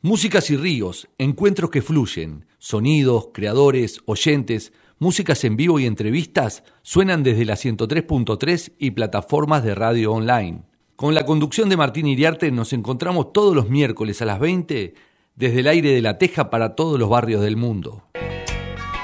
Músicas y ríos, encuentros que fluyen, sonidos, creadores, oyentes, músicas en vivo y entrevistas suenan desde la 103.3 y plataformas de radio online. Con la conducción de Martín Iriarte nos encontramos todos los miércoles a las 20 desde el aire de La Teja para todos los barrios del mundo.